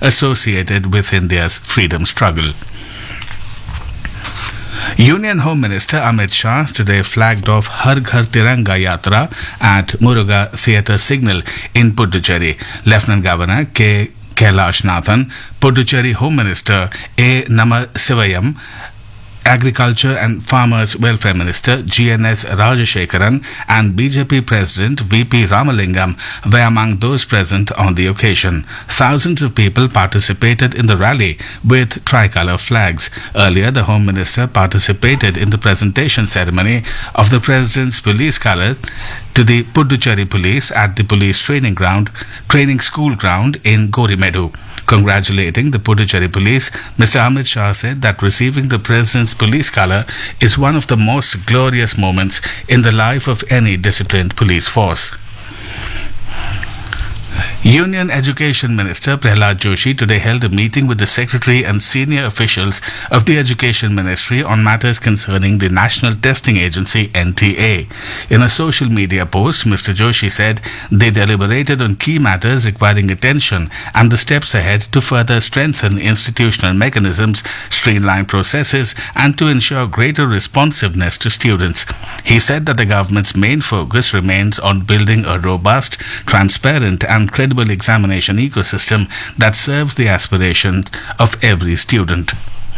associated with India's freedom struggle. Union Home Minister Amit Shah today flagged off Har Ghar Tiranga Yatra at Muruga Theatre Signal in Puducherry. Lieutenant Governor K. Kailash Nathan, Puducherry Home Minister A. Nama Sivayam, Agriculture and Farmers Welfare Minister GNS Rajashekaran and BJP President VP Ramalingam were among those present on the occasion. Thousands of people participated in the rally with tricolour flags. Earlier, the Home Minister participated in the presentation ceremony of the President's police colours to the Puducherry Police at the Police Training School ground in Gorimedu. Congratulating the Puducherry Police, Mr. Amit Shah said that receiving the President's police colour is one of the most glorious moments in the life of any disciplined police force. Union Education Minister Prahlad Joshi today held a meeting with the Secretary and senior officials of the Education Ministry on matters concerning the National Testing Agency NTA. In a social media post, Mr. Joshi said they deliberated on key matters requiring attention and the steps ahead to further strengthen institutional mechanisms, streamline processes and to ensure greater responsiveness to students. He said that the government's main focus remains on building a robust, transparent and credible examination ecosystem that serves the aspirations of every student.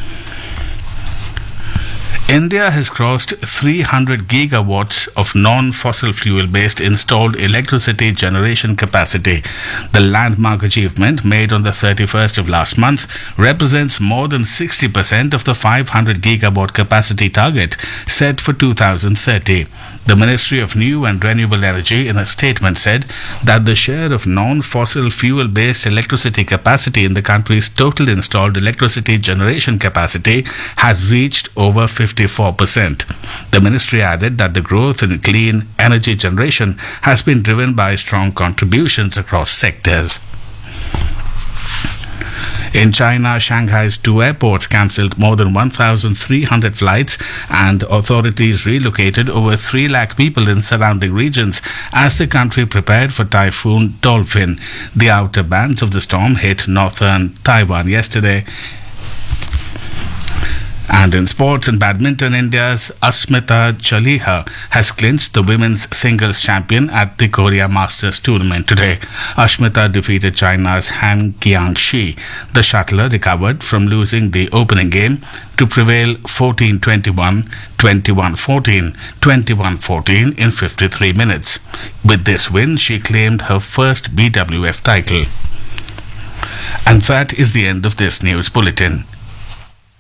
India has crossed 300 gigawatts of non-fossil fuel-based installed electricity generation capacity. The landmark achievement made on the 31st of last month represents more than 60% of the 500 gigawatt capacity target set for 2030. The Ministry of New and Renewable Energy in a statement said that the share of non-fossil fuel-based electricity capacity in the country's total installed electricity generation capacity had reached over 54%. The ministry added that the growth in clean energy generation has been driven by strong contributions across sectors. In China, Shanghai's 2 airports cancelled more than 1,300 flights and authorities relocated over 3 lakh people in surrounding regions as the country prepared for Typhoon Dolphin. The outer bands of the storm hit northern Taiwan yesterday. And in sports and badminton, India's Asmita Chaliha has clinched the women's singles champion at the Korea Masters tournament today. Asmita defeated China's Han Qiangshi. The shuttler recovered from losing the opening game to prevail 14-21, 21-14, 21-14 in 53 minutes. With this win, she claimed her first BWF title. And that is the end of this news bulletin.